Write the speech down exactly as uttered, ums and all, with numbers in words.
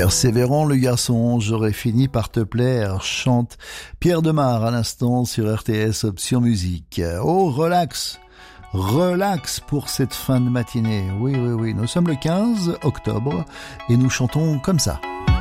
Persévérant le garçon, j'aurais fini par te plaire, chante Pierre Demar à l'instant sur R T S Option Musique. Oh, relax, relax pour cette fin de matinée. Oui, oui, oui, nous sommes le quinze octobre et nous chantons comme ça.